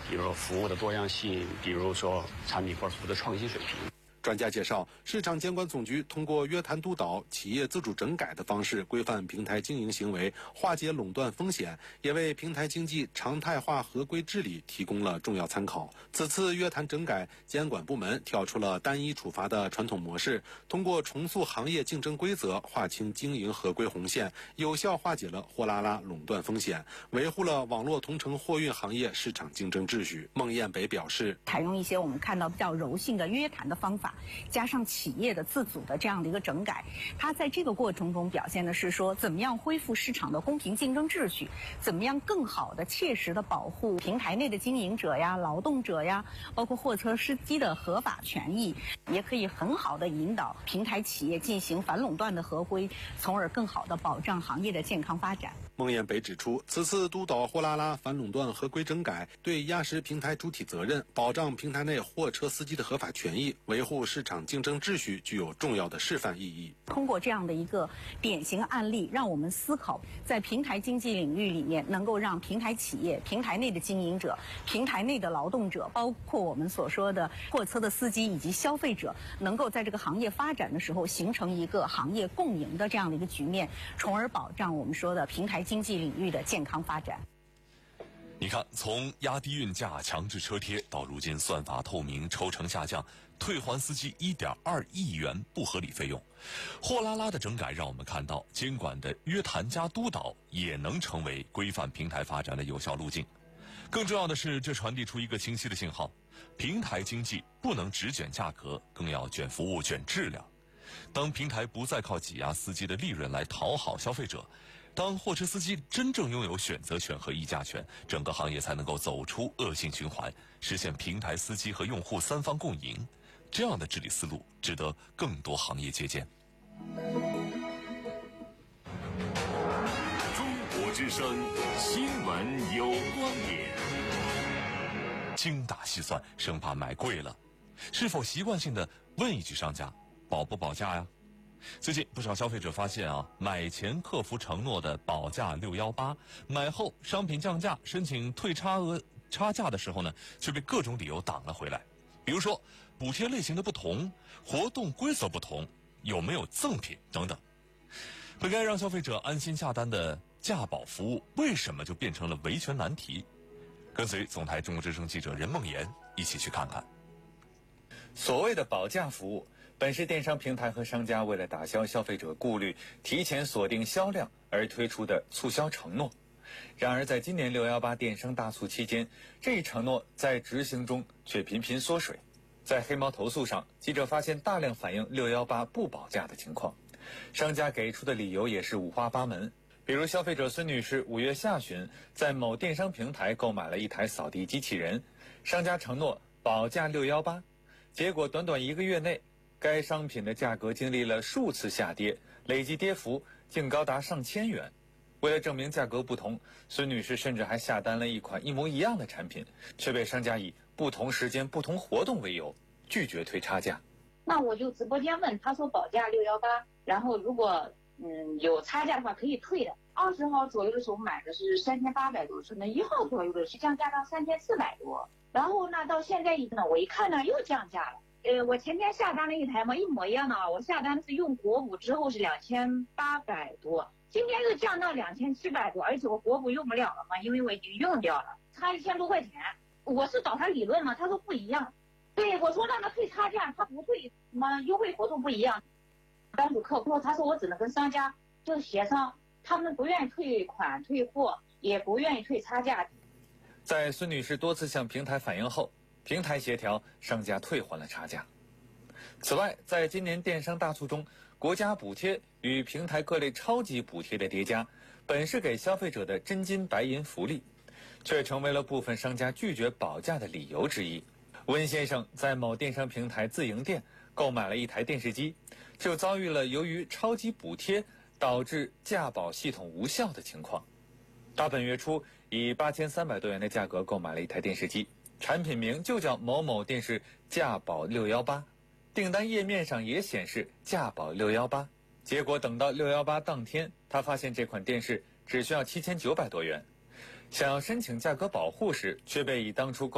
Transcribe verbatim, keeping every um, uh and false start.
比如说服务的多样性，比如说产品或者服务的创新水平。 专家介绍，市场监管总局通过约谈督导、企业自主整改的方式规范平台经营行为，化解垄断风险，也为平台经济常态化合规治理提供了重要参考。此次约谈整改，监管部门跳出了单一处罚的传统模式，通过重塑行业竞争规则，划清经营合规红线，有效化解了货拉拉垄断风险，维护了网络同城货运行业市场竞争秩序。孟艳北表示， 采用一些我们看到比较柔性的约谈的方法，加上企业的自主的这样的一个整改，它在这个过程中表现的是说，怎么样恢复市场的公平竞争秩序，怎么样更好的切实的保护平台内的经营者呀、劳动者呀，包括货车司机的合法权益，也可以很好的引导平台企业进行反垄断的合规，从而更好的保障行业的健康发展。 孟艳北指出，此次督导货拉拉反垄断合规整改，对压实平台主体责任，保障平台内货车司机的合法权益，维护市场竞争秩序具有重要的示范意义。 通过这样的一个典型案例，让我们思考在平台经济领域里面，能够让平台企业、平台内的经营者、平台内的劳动者，包括我们所说的货车的司机以及消费者，能够在这个行业发展的时候形成一个行业共赢的这样的一个局面，从而保障我们说的平台经济领域的健康发展。 你看，从压低运价、强制车贴，到如今算法透明、抽成下降，退还司机 一点二亿元不合理费用，货拉拉的整改让我们看到，监管的约谈加督导也能成为规范平台发展的有效路径。更重要的是，这传递出一个清晰的信号：平台经济不能只卷价格，更要卷服务、卷质量。当平台不再靠挤压司机的利润来讨好消费者，当货车司机真正拥有选择权和议价权，整个行业才能够走出恶性循环，实现平台司机和用户三方共赢。这样的治理思路值得更多行业借鉴。 中国之声新闻有观点。 精打细算，生怕买贵了，是否习惯性的问一句商家保不保价呀？最近不少消费者发现啊，买前客服承诺的保价六一八，买后商品降价申请退差额差价的时候呢，却被各种理由挡了回来。比如说补贴类型的不同、活动规则不同、有没有赠品等等。本该让消费者安心下单的价保服务，为什么就变成了维权难题？跟随总台中国之声记者任梦妍一起去看看。 所谓的保价服务，本是电商平台和商家为了打消消费者顾虑，提前锁定销量而推出的促销承诺。然而在今年六一八电商大促期间，这一承诺在执行中却频频缩水。在黑猫投诉上，记者发现大量反映六一八不保价的情况，商家给出的理由也是五花八门。比如消费者孙女士五月下旬在某电商平台购买了一台扫地机器人，商家承诺保价六一八，结果短短一个月内，该商品的价格经历了数次下跌，累计跌幅竟高达上千元。为了证明价格不同，孙女士甚至还下单了一款一模一样的产品，却被商家以不同时间、不同活动为由拒绝退差价。 那我就直播间问，他说保价六一八，然后如果嗯有差价的话可以退的。二十号左右的时候买的是三千八百多，可能一号左右的是降价到三千四百多，然后呢到现在呢，我一看呢又降价了。呃，我前天下单了一台嘛，一模一样的啊，我下单是用国补之后是两千八百多，今天又降到两千七百多，而且我国补用不了了嘛，因为我已经用掉了，差一千多块钱。我是找他理论嘛，他说不一样。对，我说让他退差价，他不退，什么优惠活动不一样。单主客户他说我只能跟商家就协商，他们不愿意退款退货，也不愿意退差价。 在孙女士多次向平台反映后，平台协调，商家退还了差价。此外，在今年电商大促中，国家补贴与平台各类超级补贴的叠加，本是给消费者的真金白银福利，却成为了部分商家拒绝保价的理由之一。温先生在某电商平台自营店购买了一台电视机，就遭遇了由于超级补贴导致价保系统无效的情况。他本月初以八千三百多元的价格购买了一台电视机，产品名就叫某某电视价保六一八，订单页面上也显示价保六一八。结果等到六一八当天，他发现这款电视只需要七千九百多元，想要申请价格保护时，却被以当初购